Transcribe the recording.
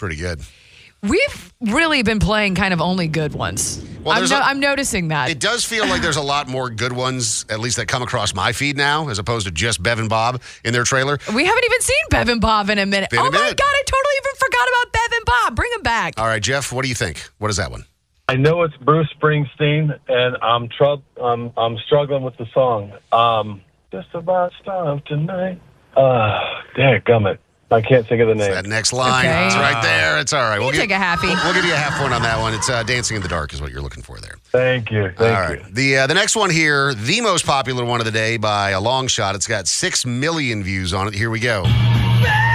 pretty good. We've really been playing kind of only good ones. Well, I'm noticing that. It does feel like there's a lot more good ones, at least that come across my feed now, as opposed to just Bev and Bob in their trailer. We haven't even seen Bev and Bob in a minute. My God, I totally even forgot about Bev and Bob. Bring them back. All right, Jeff, what do you think? What is that one? I know it's Bruce Springsteen, and I'm struggling with the song. Just about starved tonight. Dadgummit. I can't think of the name. That next line. Okay. It's right there. It's all right. We'll take a halfie. We'll give you a half point on that one. It's Dancing in the Dark is what you're looking for there. Thank you. Thank you. The next one here, the most popular one of the day by a long shot. It's got 6 million views on it. Here we go.